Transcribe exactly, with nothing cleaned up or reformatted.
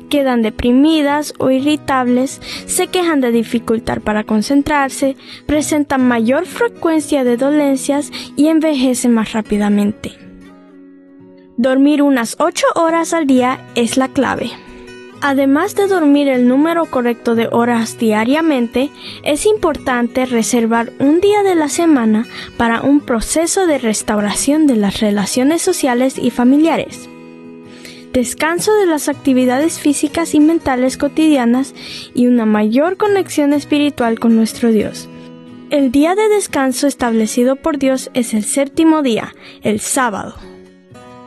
quedan deprimidas o irritables, se quejan de dificultad para concentrarse, presentan mayor frecuencia de dolencias y envejecen más rápidamente. Dormir unas ocho horas al día es la clave. Además de dormir el número correcto de horas diariamente, es importante reservar un día de la semana para un proceso de restauración de las relaciones sociales y familiares. Descanso de las actividades físicas y mentales cotidianas y una mayor conexión espiritual con nuestro Dios. El día de descanso establecido por Dios es el séptimo día, el sábado.